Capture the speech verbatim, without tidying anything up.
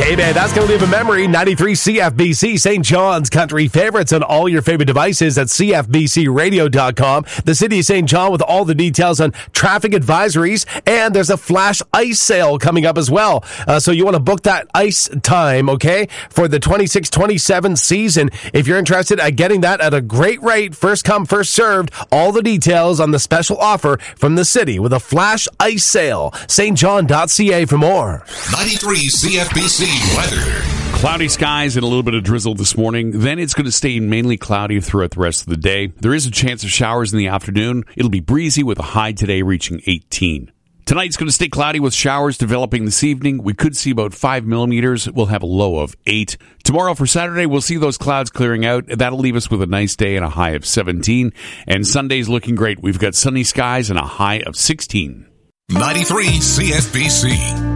Hey man, that's going to leave a memory. ninety-three C F B C, Saint John's country favorites on all your favorite devices at c f b c radio dot com. The city of Saint John with all the details on traffic advisories, and there's a flash ice sale coming up as well. Uh, so you want to book that ice time, okay, for the twenty-six twenty-seven season. If you're interested at getting that at a great rate, first come, first served, all the details on the special offer from the city with a flash ice sale. st john dot c a for more. ninety-three C F B C weather. Cloudy skies and a little bit of drizzle this morning. Then it's going to stay mainly cloudy throughout the rest of the day. There is a chance of showers in the afternoon. It'll be breezy with a high today reaching eighteen. Tonight's going to stay cloudy with showers developing this evening. We could see about five millimeters. We'll have a low of eight. Tomorrow for Saturday, we'll see those clouds clearing out. That'll leave us with a nice day and a high of seventeen. And Sunday's looking great. We've got sunny skies and a high of sixteen. ninety-three C F B C.